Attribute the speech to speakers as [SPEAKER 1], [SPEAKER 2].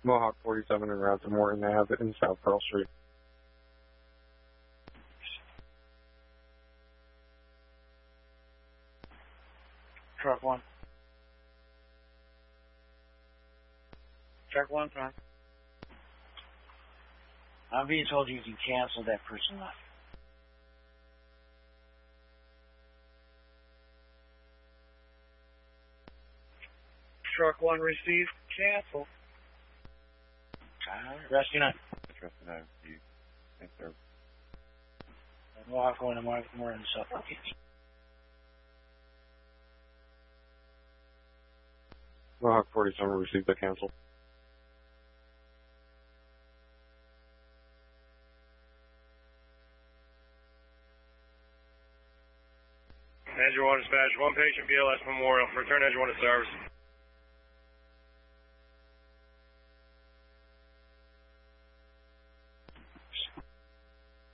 [SPEAKER 1] Mohawk 47 en route to Morton Ave in South Pearl Street.
[SPEAKER 2] Truck 1. Truck 1, front. I'm being told you can cancel that person off. Truck 1 received. Cancel. Rescue 9.
[SPEAKER 3] Rescue 9, you. Thanks, sir.
[SPEAKER 2] Mohawk going to Morton South.
[SPEAKER 1] Mohawk 47 received the cancel.
[SPEAKER 4] Edge 1 dispatch, 1 patient BLS Memorial. Return Edge 1 to service.